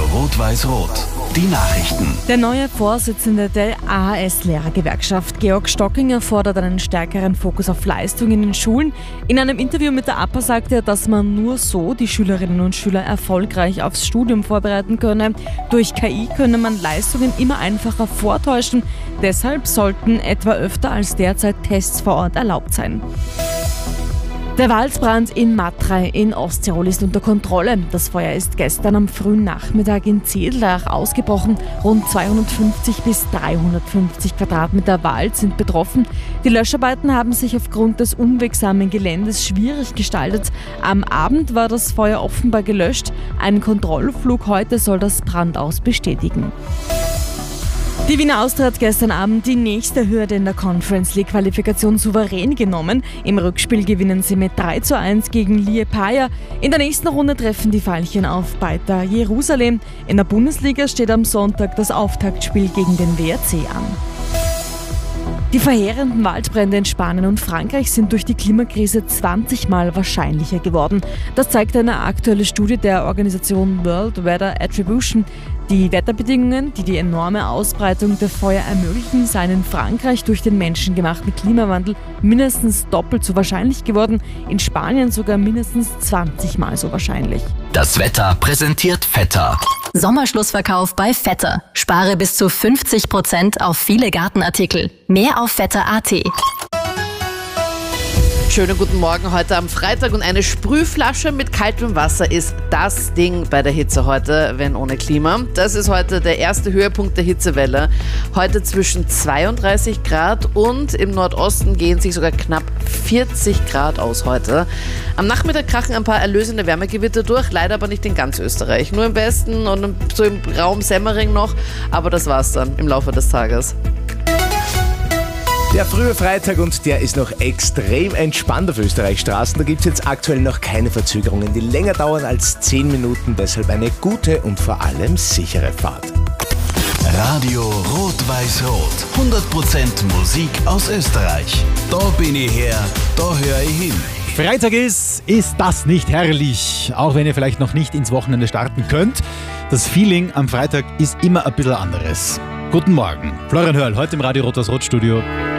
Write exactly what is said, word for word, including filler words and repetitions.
Rot-Weiß-Rot. Die Nachrichten. Der neue Vorsitzende der A H S-Lehrergewerkschaft, Georg Stockinger, fordert einen stärkeren Fokus auf Leistung in den Schulen. In einem Interview mit der A P A sagte er, dass man nur so die Schülerinnen und Schüler erfolgreich aufs Studium vorbereiten könne. Durch K I könne man Leistungen immer einfacher vortäuschen. Deshalb sollten etwa öfter als derzeit Tests vor Ort erlaubt sein. Der Waldbrand in Matrei in Osttirol ist unter Kontrolle. Das Feuer ist gestern am frühen Nachmittag in Zedlach ausgebrochen. Rund zweihundertfünfzig bis dreihundertfünfzig Quadratmeter Wald sind betroffen. Die Löscharbeiten haben sich aufgrund des unwegsamen Geländes schwierig gestaltet. Am Abend war das Feuer offenbar gelöscht. Ein Kontrollflug heute soll das Brandaus bestätigen. Die Wiener Austria hat gestern Abend die nächste Hürde in der Conference League Qualifikation souverän genommen. Im Rückspiel gewinnen sie mit drei zu eins gegen Liepaja. In der nächsten Runde treffen die Veilchen auf Beitar Jerusalem. In der Bundesliga steht am Sonntag das Auftaktspiel gegen den W R C an. Die verheerenden Waldbrände in Spanien und Frankreich sind durch die Klimakrise zwanzig Mal wahrscheinlicher geworden. Das zeigt eine aktuelle Studie der Organisation World Weather Attribution. Die Wetterbedingungen, die die enorme Ausbreitung der Feuer ermöglichen, seien in Frankreich durch den menschengemachten Klimawandel mindestens doppelt so wahrscheinlich geworden, in Spanien sogar mindestens zwanzig Mal so wahrscheinlich. Das Wetter präsentiert Vetter. Sommerschlussverkauf bei Vetter. Spare bis zu fünfzig Prozent auf viele Gartenartikel. Mehr auf vetter punkt a t. Schönen guten Morgen heute am Freitag und eine Sprühflasche mit kaltem Wasser ist das Ding bei der Hitze heute, wenn ohne Klima. Das ist heute der erste Höhepunkt der Hitzewelle. Heute zwischen zweiunddreißig Grad und im Nordosten gehen sich sogar knapp vierzig Grad aus heute. Am Nachmittag krachen ein paar erlösende Wärmegewitter durch, leider aber nicht in ganz Österreich. Nur im Westen und so im Raum Semmering noch, aber das war's dann im Laufe des Tages. Der frühe Freitag und der ist noch extrem entspannt auf Österreichs Straßen. Da gibt es jetzt aktuell noch keine Verzögerungen, die länger dauern als zehn Minuten. Deshalb eine gute und vor allem sichere Fahrt. Radio Rot-Weiß-Rot. hundert Prozent Musik aus Österreich. Da bin ich her, da höre ich hin. Freitag ist, ist das nicht herrlich? Auch wenn ihr vielleicht noch nicht ins Wochenende starten könnt. Das Feeling am Freitag ist immer ein bisschen anderes. Guten Morgen. Florian Hörl, heute im Radio Rot-Weiß-Rot Studio.